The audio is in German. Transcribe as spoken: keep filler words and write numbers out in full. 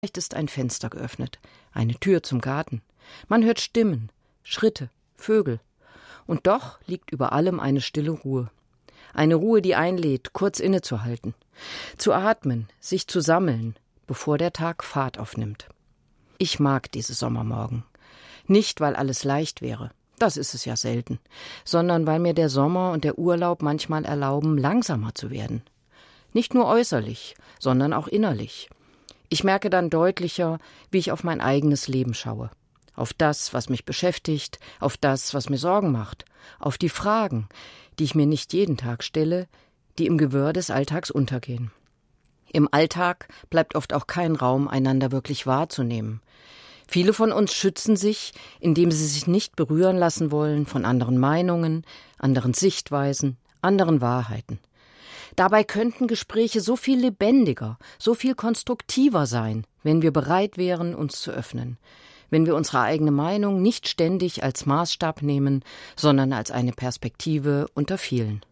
Vielleicht ist ein Fenster geöffnet, eine Tür zum Garten. Man hört Stimmen, Schritte, Vögel. Und doch liegt über allem eine stille Ruhe. Eine Ruhe, die einlädt, kurz innezuhalten, zu atmen, sich zu sammeln, bevor der Tag Fahrt aufnimmt. Ich mag diese Sommermorgen. Nicht, weil alles leicht wäre, das ist es ja selten, sondern weil mir der Sommer und der Urlaub manchmal erlauben, langsamer zu werden. Nicht nur äußerlich, sondern auch innerlich. Ich merke dann deutlicher, wie ich auf mein eigenes Leben schaue. Auf das, was mich beschäftigt, auf das, was mir Sorgen macht, auf die Fragen, die ich mir nicht jeden Tag stelle, die im Gewirr des Alltags untergehen. Im Alltag bleibt oft auch kein Raum, einander wirklich wahrzunehmen. Viele von uns schützen sich, indem sie sich nicht berühren lassen wollen von anderen Meinungen, anderen Sichtweisen, anderen Wahrheiten. Dabei könnten Gespräche so viel lebendiger, so viel konstruktiver sein, wenn wir bereit wären, uns zu öffnen, wenn wir unsere eigene Meinung nicht ständig als Maßstab nehmen, sondern als eine Perspektive unter vielen.